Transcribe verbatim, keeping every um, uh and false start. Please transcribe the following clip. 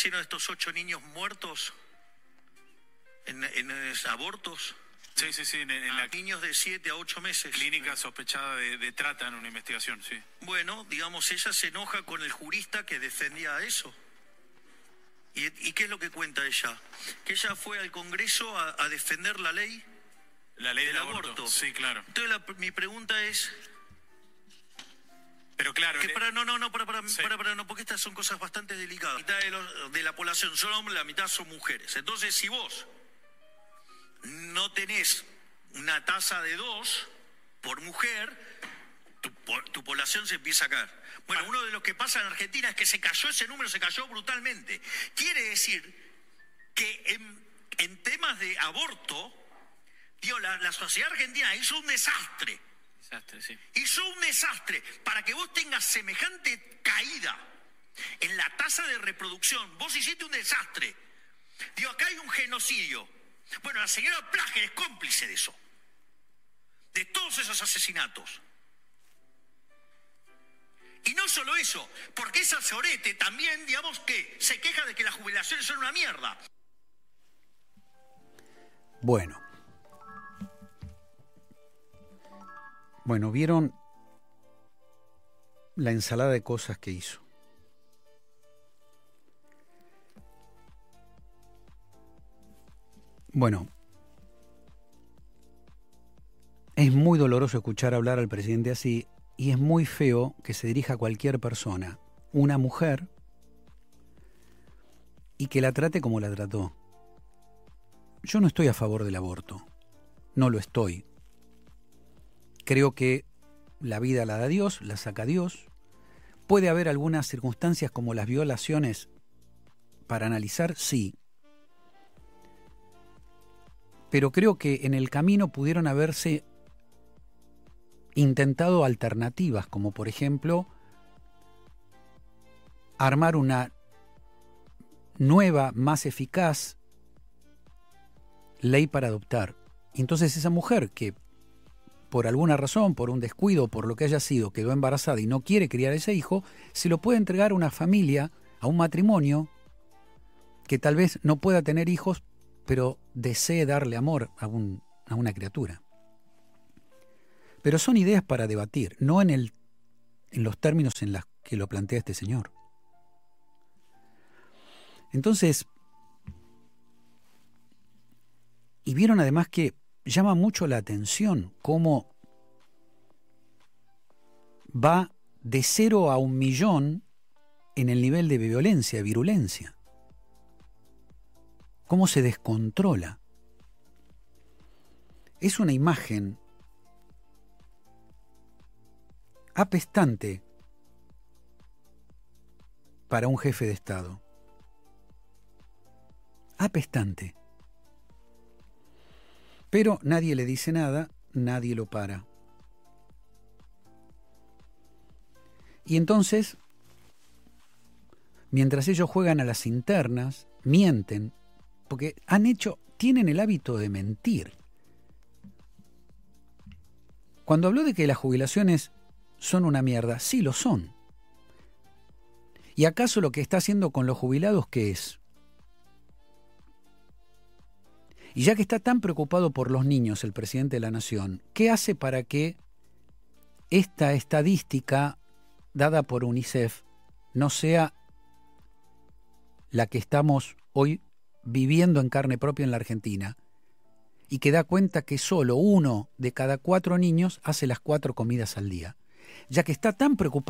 aparecieron estos ocho niños muertos en, en, en abortos? Sí, sí, sí. En, en la niños de siete a ocho meses. Clínica sospechada de, de trata en una investigación, sí. Bueno, digamos, ella se enoja con el jurista que defendía eso. ¿Y, y qué es lo que cuenta ella? Que ella fue al Congreso a, a defender la ley. La ley del, del aborto. aborto. Sí, claro. Entonces la, mi pregunta es... Pero claro... Que le... para, no, no, no, para, para, sí. para, para, no, porque estas son cosas bastante delicadas. La mitad de, los, de la población son hombres, la mitad son mujeres. Entonces, si vos no tenés una tasa de dos por mujer, tu, tu población se empieza a caer. Bueno, ah. uno de los que pasa en Argentina es que se cayó ese número, se cayó brutalmente. Quiere decir que en, en temas de aborto, digo, la, la sociedad argentina hizo un desastre. Desastre, sí. Hizo un desastre para que vos tengas semejante caída en la tasa de reproducción. Vos hiciste un desastre. Digo, acá hay un genocidio. Bueno, la señora Plager es cómplice de eso. De todos esos asesinatos. Y no solo eso, porque esa sorete también, digamos que se queja de que las jubilaciones son una mierda. Bueno. Bueno, vieron la ensalada de cosas que hizo. Bueno, es muy doloroso escuchar hablar al presidente así y es muy feo que se dirija a cualquier persona, una mujer, y que la trate como la trató. Yo no estoy a favor del aborto, no lo estoy. Creo que la vida la da Dios, la saca Dios. Puede haber algunas circunstancias como las violaciones para analizar, sí. Pero creo que en el camino pudieron haberse intentado alternativas, como por ejemplo armar una nueva, más eficaz ley para adoptar. Y entonces esa mujer que por alguna razón, por un descuido, por lo que haya sido, quedó embarazada y no quiere criar a ese hijo, se lo puede entregar a una familia, a un matrimonio que tal vez no pueda tener hijos, pero desee darle amor a, un, a una criatura. Pero son ideas para debatir, no en, el, en los términos en los que lo plantea este señor. Entonces, y vieron además que llama mucho la atención cómo va de cero a un millón en el nivel de violencia, de virulencia. Cómo se descontrola. Es una imagen apestante para un jefe de Estado. Apestante. Pero nadie le dice nada, nadie lo para. Y entonces, mientras ellos juegan a las internas, mienten, porque han hecho, tienen el hábito de mentir. Cuando habló de que las jubilaciones son una mierda, sí lo son. ¿Y acaso lo que está haciendo con los jubilados qué es? Y ya que está tan preocupado por los niños el presidente de la Nación, ¿qué hace para que esta estadística dada por UNICEF no sea la que estamos hoy viviendo en carne propia en la Argentina y que da cuenta que solo uno de cada cuatro niños hace las cuatro comidas al día? Ya que está tan preocupado